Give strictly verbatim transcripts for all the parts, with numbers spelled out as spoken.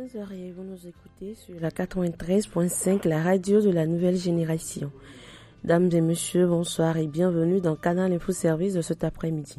quinze heures et vous nous écoutez sur la quatre-vingt-treize virgule cinq, la radio de la nouvelle génération. Dames et messieurs, bonsoir et bienvenue dans Canal Info Service de cet après-midi.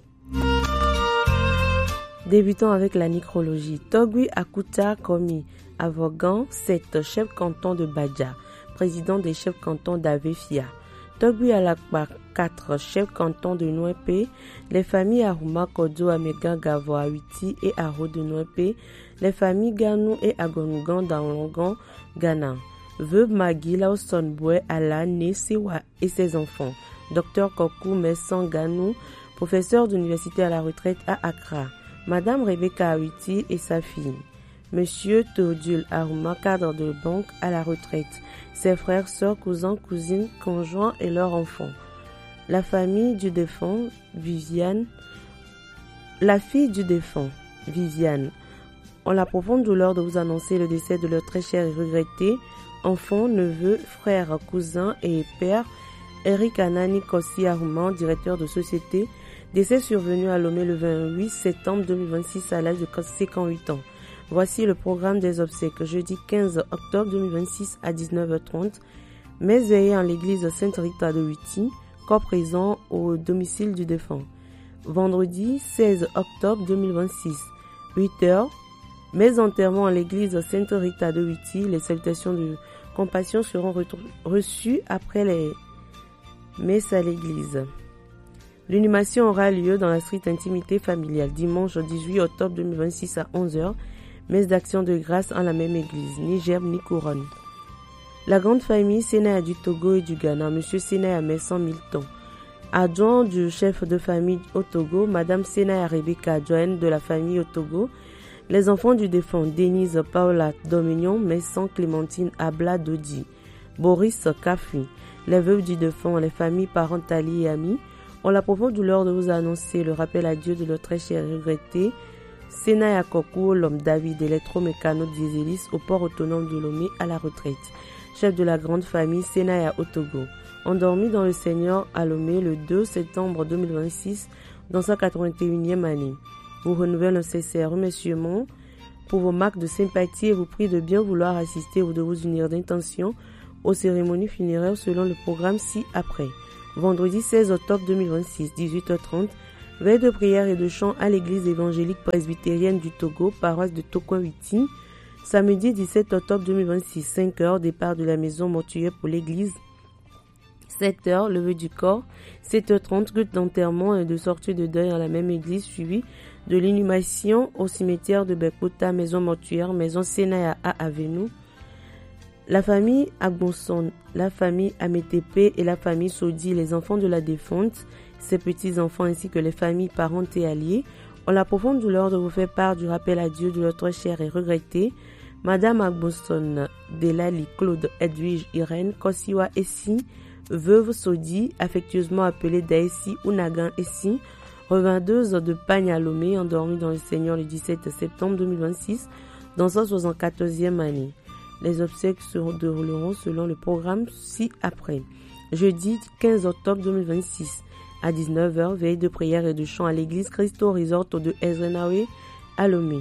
Débutons avec la nécrologie. Togui Akuta Komi, Avogan, sept, chef canton de Badja, président des chefs cantons d'Avefia. Togui Alakba, quatre, chef canton de Nouépé, les familles Aruma, Kodo, Amega, Gavo, Awiti et Aro de Nouépé, les familles Ganou et Agonugan d'Anlongan, Ghana. Veuve Magui, Laoson Boué, Ala, Nesewa et ses enfants. Docteur Kokou Messan Ganou, professeur d'université à la retraite à Accra. Madame Rebecca Awiti et sa fille. Monsieur Théodule Aruma, cadre de banque à la retraite. Ses frères, sœurs, cousins, cousines, conjoints et leurs enfants. La famille du défunt, Viviane. La fille du défunt, Viviane. On a la profonde douleur de vous annoncer le décès de leur très cher et regretté enfant, neveu, frère, cousin et père, Eric Anani Kossi Aruma, directeur de société, décès survenu à Lomé le vingt-huit septembre deux mille vingt-six à l'âge de cinquante-huit ans. Voici le programme des obsèques. Jeudi quinze octobre deux mille vingt-six à dix-neuf heures trente, messe veillée en l'église Sainte-Rita de Huiti, corps présent au domicile du défunt. Vendredi seize octobre deux mille vingt-six, huit heures, messe d'enterrement en l'église Sainte-Rita de Huiti. Les salutations de compassion seront reçues après les messes à l'église. L'inhumation aura lieu dans la stricte intimité familiale dimanche dix-huit octobre deux mille vingt-six à onze heures. Messe d'action de grâce en la même église, ni gerbe ni couronne. La grande famille Sénaya du Togo et du Ghana, M. Sénaya Messan Milton. Adjoint du chef de famille au Togo, Mme Sénaya Rebecca, adjointe de la famille au Togo. Les enfants du défunt, Denise Paola Dominion, Messan Clémentine Abla Dodi, Boris Kafi. Les veuves du défunt, les familles parentales et amis, ont la profonde douleur de vous annoncer le rappel à Dieu de leur très cher et regretté Sénaya Kokou, l'homme David, électromécano dieselis au port autonome de Lomé à la retraite. Chef de la grande famille Sénaya au Togo. Endormi dans le Seigneur à Lomé le deux septembre deux mille vingt-six dans sa quatre-vingt-et-unième année. Vous renouvelle un sincère remerciement pour vos marques de sympathie et vous prie de bien vouloir assister ou de vous unir d'intention aux cérémonies funéraires selon le programme ci-après. Vendredi seize octobre deux mille vingt-six, dix-huit heures trente, veille de prière et de chant à l'église évangélique presbytérienne du Togo, paroisse de Tokouin-Huiti. Samedi dix-sept octobre deux mille vingt-six, cinq heures, départ de la maison mortuaire pour l'église. sept heures, levée du corps. sept heures trente, culte d'enterrement et de sortie de deuil à la même église, suivi de l'inhumation au cimetière de Bekouta, maison mortuaire, maison Sénaya à Avenou. La famille Agbonson, la famille Ametepe et la famille Sodi, les enfants de la défunte, ses petits-enfants ainsi que les familles, parentes et alliés, ont la profonde douleur de vous faire part du rappel à Dieu de notre cher et regretté Madame Agbonson, Delali, Claude, Edwige, Irène, Kosiwa Essi, veuve Sodi, affectueusement appelée Daessi ou Nagan Essi, revendeuse de pagne à Lomé, endormie dans le Seigneur le dix-sept septembre deux mille vingt-six, dans sa soixante-quatorzième année. Les obsèques se dérouleront selon le programme ci-après. Jeudi quinze octobre deux mille vingt-six, à dix-neuf heures, veille de prière et de chant à l'église Cristo Risorto de Ezrenawe à Lomé.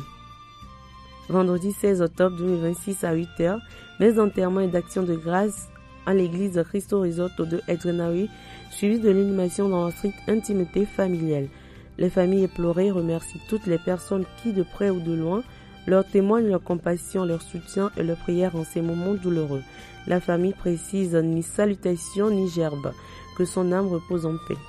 Vendredi seize octobre deux mille vingt-six à huit heures, messe d'enterrement et d'action de grâce à l'église Cristo Risorto de Ezrenawe, suivi de l'inhumation dans la stricte intimité familiale. Les familles éplorées remercient toutes les personnes qui, de près ou de loin, leur témoignent leur compassion, leur soutien et leur prière en ces moments douloureux. La famille précise ni salutation ni gerbe, que son âme repose en paix.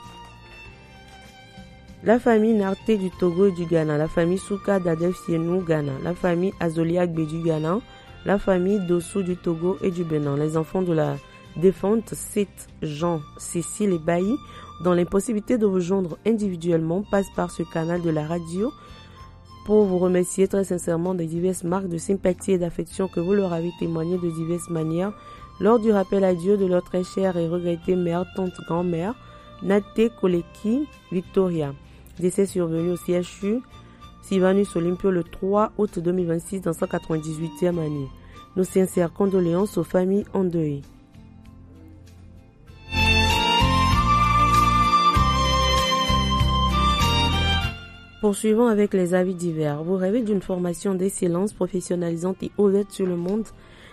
La famille Narté du Togo et du Ghana, la famille Souka d'Adefienou Ghana, la famille Azoliagbe du Ghana, la famille Dossou du Togo et du Bénin, les enfants de la défunte Seth, Jean, Cécile et Bailly, dont l'impossibilité de vous joindre individuellement passe par ce canal de la radio, pour vous remercier très sincèrement des diverses marques de sympathie et d'affection que vous leur avez témoignées de diverses manières lors du rappel à Dieu de leur très chère et regrettée mère, tante, grand-mère, Naté Koleki Victoria. Décès survenu au C H U Sylvanus Olympio le trois août deux mille vingt-six dans sa quatre-vingt-dix-huitième année. Nos sincères condoléances aux familles endeuillées. Poursuivons avec les avis divers. Vous rêvez d'une formation d'excellence professionnalisante et ouverte sur le monde,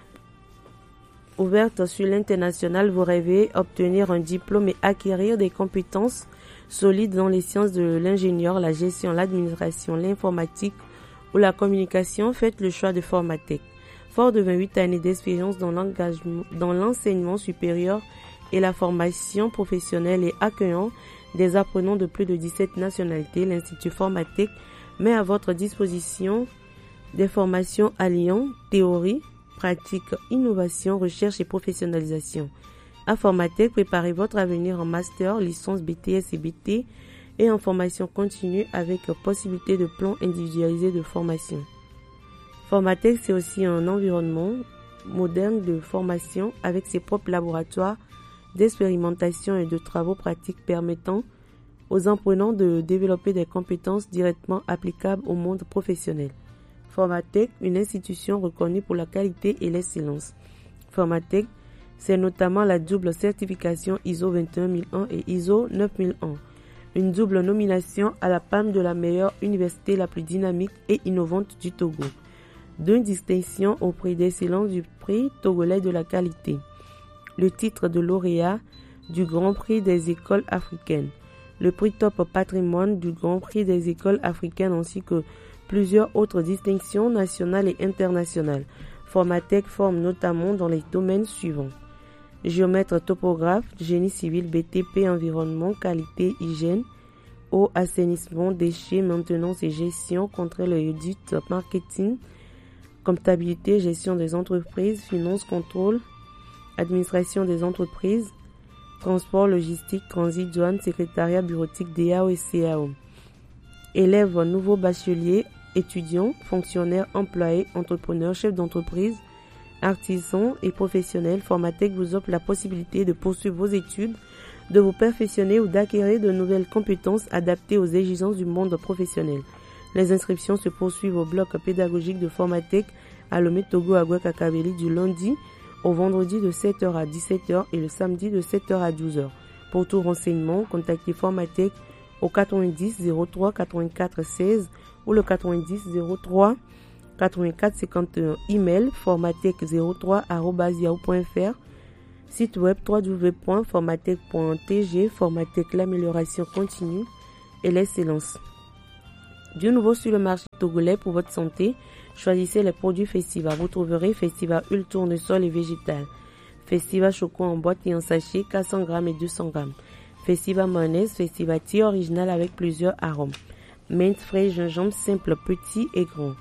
ouverte sur l'international. Vous rêvez obtenir un diplôme et acquérir des compétences solides dans les sciences de l'ingénieur, la gestion, l'administration, l'informatique ou la communication. Faites le choix de Formatec. Fort de vingt-huit années d'expérience dans l'engagement, dans l'enseignement supérieur et la formation professionnelle et accueillant des apprenants de plus de dix-sept nationalités, l'Institut Formatec met à votre disposition des formations alliant théorie, pratique, innovation, recherche et professionnalisation. À Formatec, préparez votre avenir en master, licence B T S et B T et en formation continue avec possibilité de plan individualisé de formation. Formatec, c'est aussi un environnement moderne de formation avec ses propres laboratoires d'expérimentation et de travaux pratiques permettant aux apprenants de développer des compétences directement applicables au monde professionnel. Formatec, une institution reconnue pour la qualité et l'excellence. Formatec, c'est notamment la double certification I S O vingt et un mille un et I S O neuf mille un, une double nomination à la palme de la meilleure université la plus dynamique et innovante du Togo, deux distinctions au prix d'excellence du prix togolais de la qualité, le titre de lauréat du Grand Prix des écoles africaines, le prix Top Patrimoine du Grand Prix des écoles africaines ainsi que plusieurs autres distinctions nationales et internationales. Formatec forme notamment dans les domaines suivants: géomètre topographe, génie civil, B T P, environnement, qualité, hygiène, eau, assainissement, déchets, maintenance et gestion, contrôle et audit, marketing, comptabilité, gestion des entreprises, finance, contrôle, administration des entreprises, transport, logistique, transit, douane, secrétariat bureautique, D A O et C A O. Élèves, nouveaux bacheliers, étudiants, fonctionnaires, employés, entrepreneurs, chefs d'entreprise, artisans et professionnels, Formatec vous offre la possibilité de poursuivre vos études, de vous perfectionner ou d'acquérir de nouvelles compétences adaptées aux exigences du monde professionnel. Les inscriptions se poursuivent au bloc pédagogique de Formatec à Lomé Togo à Guakakabeli du lundi au vendredi de sept heures à dix-sept heures et le samedi de sept heures à douze heures. Pour tout renseignement, contactez Formatec au quatre-vingt-dix zéro trois quatre-vingt-quatre seize ou le quatre-vingt-dix zéro trois quatre-vingt-quatre cinquante et un. Email formatec zéro trois arobase yahoo point f r. Site web w w w point formatec point t g. Formatec, l'amélioration continue et l'excellence. Du nouveau sur le marché togolais pour votre santé, choisissez les produits Festiva. Vous trouverez Festiva Huile Tournesol et Végétal, Festiva Choco en boîte et en sachet, quatre cents grammes et deux cents grammes, Festiva Mayonnaise, Festiva Tea original avec plusieurs arômes, menthe frais, gingembre simple, petit et grand,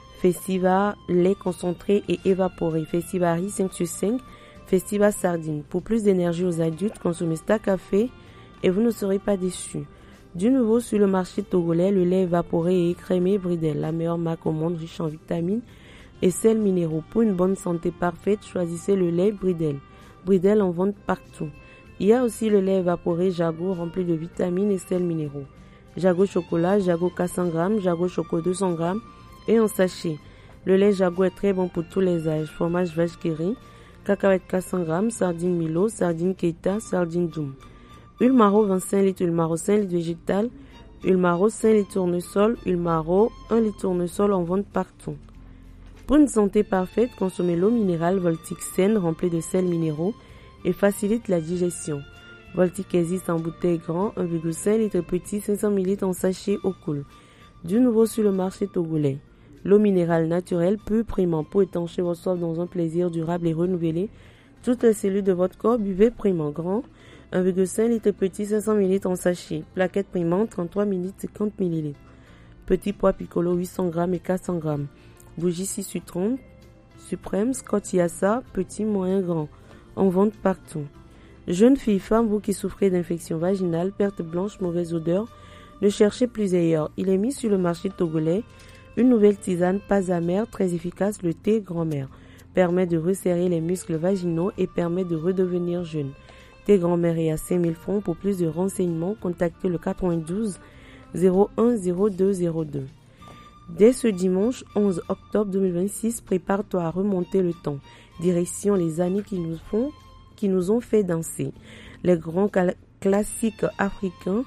Festiva lait concentré et évaporé, Festiva riz cinq sur cinq, Festiva sardine. Pour plus d'énergie aux adultes, consommez Star Café et vous ne serez pas déçus. Du nouveau sur le marché togolais, le lait évaporé et écrémé Bridel, la meilleure marque au monde, riche en vitamines et sels minéraux. Pour une bonne santé parfaite, choisissez le lait Bridel. Bridel en vente partout. Il y a aussi le lait évaporé Jago rempli de vitamines et sels minéraux. Jago chocolat, Jago quatre cents grammes, Jago choco deux cents grammes et en sachet. Le lait Jago est très bon pour tous les âges. Fromage vache qui rit, cacahuètes quatre cents grammes, sardines Milo, sardines Keita, sardines Doum. Huile Maro vingt-cinq litres, huile Maro cinq litres végétal, huile Maro cinq litres tournesol, huile Maro un litre tournesol en vente partout. Pour une santé parfaite, consommez l'eau minérale Voltic saine remplie de sels minéraux et facilite la digestion. Voltic existe en bouteille grand, un virgule cinq litres petit, cinq cents millilitres en sachet eau cool. Du nouveau sur le marché togolais. L'eau minérale naturelle pure primant pour étancher votre soif dans un plaisir durable et renouvelé. Toutes les cellules de votre corps, buvez primant grand, un virgule cinq litres petit, cinq cents millilitres en sachet. Plaquette primante, trente-trois millilitres, cinquante millilitres. Petit pois piccolo, huit cents grammes et quatre cents grammes. Bougie six sur trente, suprême, Scott Yassa, petit, moyen, grand. En vente partout. Jeunes filles, femmes, vous qui souffrez d'infection vaginale, perte blanche, mauvaise odeur, ne cherchez plus ailleurs. Il est mis sur le marché togolais une nouvelle tisane pas amère, très efficace, le thé grand-mère. Permet de resserrer les muscles vaginaux et permet de redevenir jeune. Thé grand-mère est à cinq mille francs. Pour plus de renseignements, contactez le quatre-vingt-douze zéro un zéro deux zéro deux. Dès ce dimanche onze octobre deux mille vingt-six, prépare-toi à remonter le temps. Direction les années qui nous font, qui nous ont fait danser. Les grands classiques africains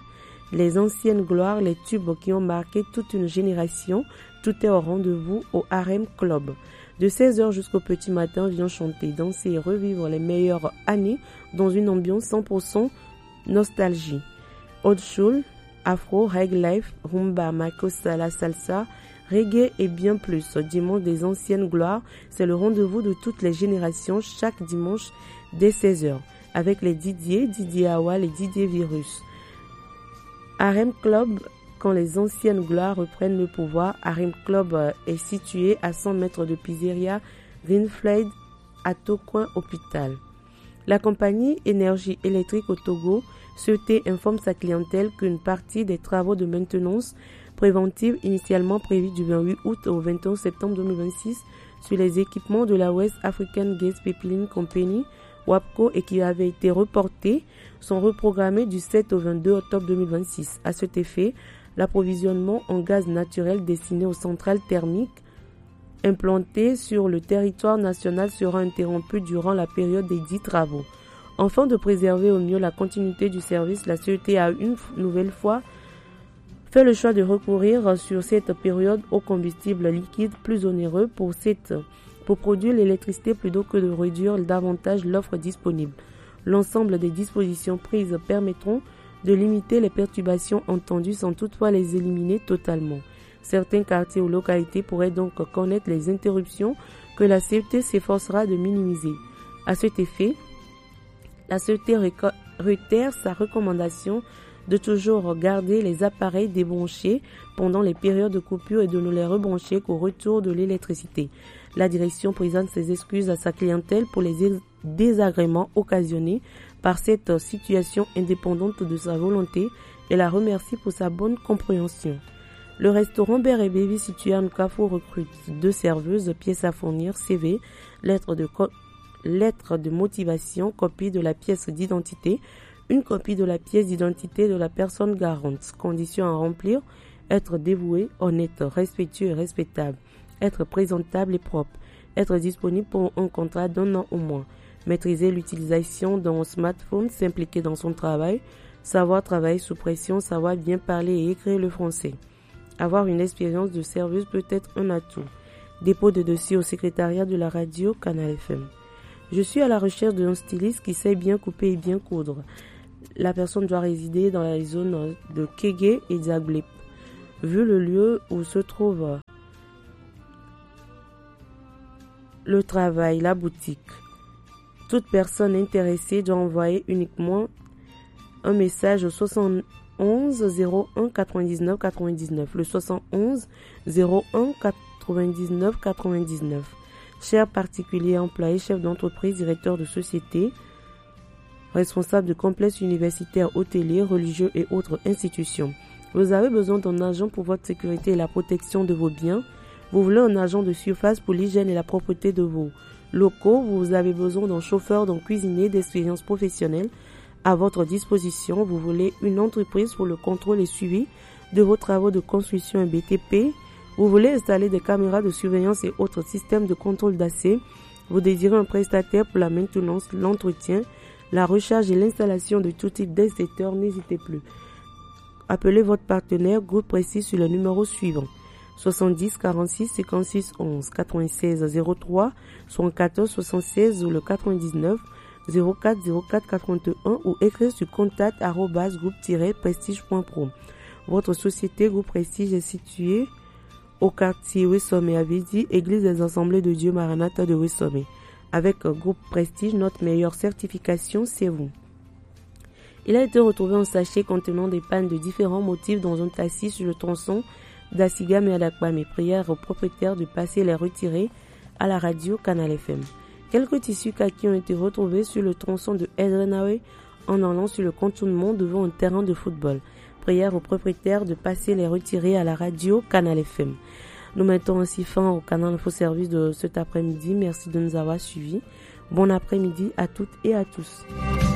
Les anciennes gloires, les tubes qui ont marqué toute une génération, tout est au rendez-vous au Harem Club. De seize heures jusqu'au petit matin, viens chanter, danser et revivre les meilleures années dans une ambiance cent pour cent nostalgie. Old Soul, Afro, Reggae Life, Rumba, Makossa, la salsa, reggae et bien plus. Dimanche des anciennes gloires, c'est le rendez-vous de toutes les générations chaque dimanche dès seize heures avec les Didier, Didier Awal et Didier Virus. Harem Club, quand les anciennes gloires reprennent le pouvoir, Harem Club est situé à cent mètres de Pizzeria Vinflade à Tocoin Hôpital. La compagnie Énergie électrique au Togo, C E T, informe sa clientèle qu'une partie des travaux de maintenance préventive initialement prévus du vingt-huit août au vingt et un septembre deux mille vingt-six sur les équipements de la West African Gas Pipeline Company, WAPCO, et qui avaient été reportés, sont reprogrammés du sept au vingt-deux octobre deux mille vingt-six. À cet effet, l'approvisionnement en gaz naturel destiné aux centrales thermiques implantées sur le territoire national sera interrompu durant la période des dix travaux. Afin de préserver au mieux la continuité du service, la C E T a une nouvelle fois fait le choix de recourir sur cette période au combustible liquide plus onéreux pour, cette, pour produire l'électricité plutôt que de réduire davantage l'offre disponible. L'ensemble des dispositions prises permettront de limiter les perturbations entendues sans toutefois les éliminer totalement. Certains quartiers ou localités pourraient donc connaître les interruptions que la C E T s'efforcera de minimiser. À cet effet, la C E T réitère sa recommandation de toujours garder les appareils débranchés pendant les périodes de coupure et de ne les rebrancher qu'au retour de l'électricité. La direction présente ses excuses à sa clientèle pour les désagréments occasionnés par cette situation indépendante de sa volonté et la remercie pour sa bonne compréhension. Le restaurant Bear et Baby situé à Nkafou recrute deux serveuses, pièces à fournir, C V, lettres de, co- lettres de motivation, copie de la pièce d'identité, une copie de la pièce d'identité de la personne garante. Conditions à remplir: être dévoué, honnête, respectueux et respectable, être présentable et propre, être disponible pour un contrat d'un an au moins, maîtriser l'utilisation d'un smartphone, s'impliquer dans son travail, savoir travailler sous pression, savoir bien parler et écrire le français. Avoir une expérience de serveuse peut être un atout. Dépôt de dossier au secrétariat de la radio Canal F M. Je suis à la recherche d'un styliste qui sait bien couper et bien coudre. La personne doit résider dans la zone de Kégué et Diaglep. Vu le lieu où se trouve le travail, la boutique, toute personne intéressée doit envoyer uniquement un message au soixante et onze zéro un quatre-vingt-dix-neuf quatre-vingt-dix-neuf, le soixante et onze zéro un quatre-vingt-dix-neuf quatre-vingt-dix-neuf. Chers particuliers, employés, chefs d'entreprise, directeurs de société, responsables de complexes universitaires, hôteliers, religieux et autres institutions. Vous avez besoin d'un agent pour votre sécurité et la protection de vos biens. Vous voulez un agent de surface pour l'hygiène et la propreté de vos locaux. Vous avez besoin d'un chauffeur, d'un cuisinier d'expérience professionnelle à votre disposition. Vous voulez une entreprise pour le contrôle et suivi de vos travaux de construction et B T P. Vous voulez installer des caméras de surveillance et autres systèmes de contrôle d'accès. Vous désirez un prestataire pour la maintenance, l'entretien, la recharge et l'installation de tout type d'injecteurs. N'hésitez plus. Appelez votre partenaire Groupe Prestige sur le numéro suivant: soixante-dix quarante-six cinquante-six onze quatre-vingt-seize zéro trois soixante-quatorze soixante-seize ou le quatre-vingt-dix-neuf zéro quatre zéro quatre quatre-vingt-un ou écrire sur contact arobase groupe tiret prestige point pro. Votre société Groupe Prestige est située au quartier Wessomé à Vidi, église des Assemblées de Dieu Maranatha de Wessomé. Avec Groupe Prestige, notre meilleure certification, c'est vous. Il a été retrouvé un sachet contenant des pannes de différents motifs dans un taxi sur le tronçon d'Assigam et Adakbam. Prière au propriétaire de passer les retirer à la radio Canal F M. Quelques tissus kaki ont été retrouvés sur le tronçon de Edrenawe en allant sur le contournement devant un terrain de football. Prière au propriétaire de passer les retirer à la radio Canal F M. Nous mettons ainsi fin au Canal Info Service de cet après-midi. Merci de nous avoir suivis. Bon après-midi à toutes et à tous.